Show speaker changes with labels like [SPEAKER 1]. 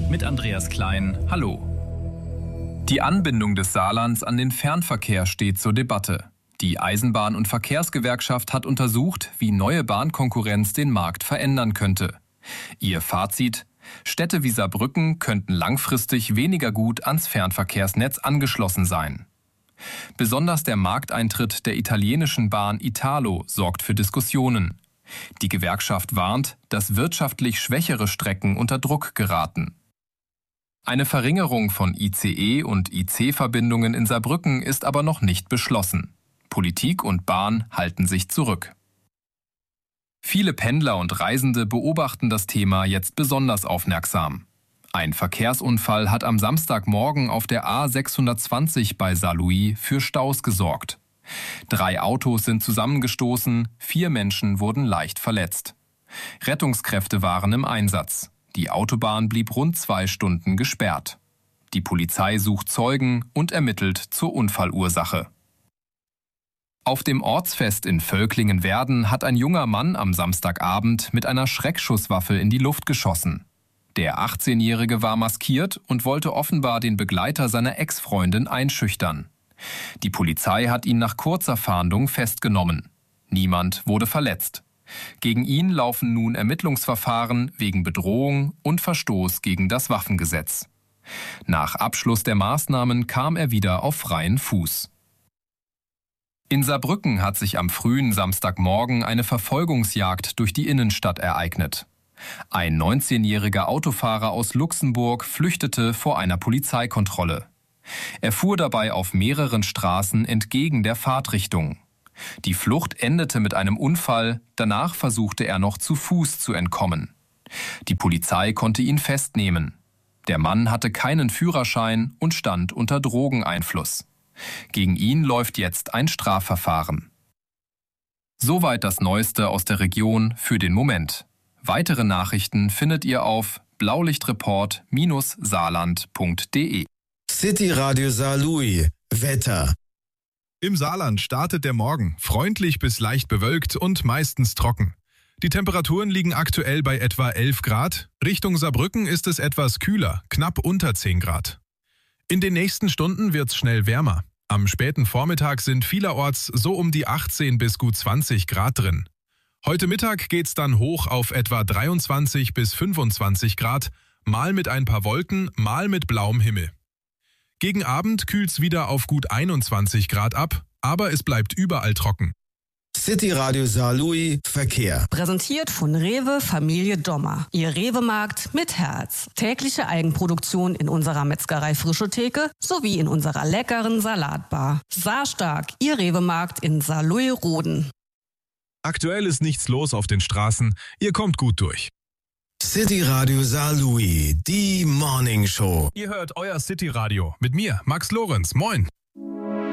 [SPEAKER 1] mit Andreas Klein. Hallo. Die Anbindung des Saarlands an den Fernverkehr steht zur Debatte. Die Eisenbahn- und Verkehrsgewerkschaft hat untersucht, wie neue Bahnkonkurrenz den Markt verändern könnte. Ihr Fazit: Städte wie Saarbrücken könnten langfristig weniger gut ans Fernverkehrsnetz angeschlossen sein. Besonders der Markteintritt der italienischen Bahn Italo sorgt für Diskussionen. Die Gewerkschaft warnt, dass wirtschaftlich schwächere Strecken unter Druck geraten. Eine Verringerung von ICE- und IC-Verbindungen in Saarbrücken ist aber noch nicht beschlossen. Politik und Bahn halten sich zurück. Viele Pendler und Reisende beobachten das Thema jetzt besonders aufmerksam. Ein Verkehrsunfall hat am Samstagmorgen auf der A620 bei Saarlouis für Staus gesorgt. 3 Autos sind zusammengestoßen, 4 Menschen wurden leicht verletzt. Rettungskräfte waren im Einsatz. Die Autobahn blieb rund 2 Stunden gesperrt. Die Polizei sucht Zeugen und ermittelt zur Unfallursache. Auf dem Ortsfest in Völklingen-Werden hat ein junger Mann am Samstagabend mit einer Schreckschusswaffe in die Luft geschossen. Der 18-Jährige war maskiert und wollte offenbar den Begleiter seiner Ex-Freundin einschüchtern. Die Polizei hat ihn nach kurzer Fahndung festgenommen. Niemand wurde verletzt. Gegen ihn laufen nun Ermittlungsverfahren wegen Bedrohung und Verstoß gegen das Waffengesetz. Nach Abschluss der Maßnahmen kam er wieder auf freien Fuß. In Saarbrücken hat sich am frühen Samstagmorgen eine Verfolgungsjagd durch die Innenstadt ereignet. Ein 19-jähriger Autofahrer aus Luxemburg flüchtete vor einer Polizeikontrolle. Er fuhr dabei auf mehreren Straßen entgegen der Fahrtrichtung. Die Flucht endete mit einem Unfall, danach versuchte er noch zu Fuß zu entkommen. Die Polizei konnte ihn festnehmen. Der Mann hatte keinen Führerschein und stand unter Drogeneinfluss. Gegen ihn läuft jetzt ein Strafverfahren. Soweit das Neueste aus der Region für den Moment. Weitere Nachrichten findet ihr auf blaulichtreport-saarland.de.
[SPEAKER 2] City Radio Saarlouis. Wetter.
[SPEAKER 3] Im Saarland startet der Morgen freundlich bis leicht bewölkt und meistens trocken. Die Temperaturen liegen aktuell bei etwa 11 Grad. Richtung Saarbrücken ist es etwas kühler, knapp unter 10 Grad. In den nächsten Stunden wird's schnell wärmer. Am späten Vormittag sind vielerorts so um die 18 bis gut 20 Grad drin. Heute Mittag geht's dann hoch auf etwa 23 bis 25 Grad, mal mit ein paar Wolken, mal mit blauem Himmel. Gegen Abend kühlt's wieder auf gut 21 Grad ab, aber es bleibt überall trocken.
[SPEAKER 2] City Radio Saarlouis Verkehr.
[SPEAKER 4] Präsentiert von Rewe Familie Dommer. Ihr Rewe-Markt mit Herz. Tägliche Eigenproduktion in unserer Metzgerei Frische Theke sowie in unserer leckeren Salatbar. Saarstark, Ihr Rewe-Markt in Saarlouis-Roden.
[SPEAKER 3] Aktuell ist nichts los auf den Straßen, ihr kommt gut durch.
[SPEAKER 2] City Radio Saarlouis, die Morning Show.
[SPEAKER 3] Ihr hört euer City Radio mit mir, Max Lorenz. Moin.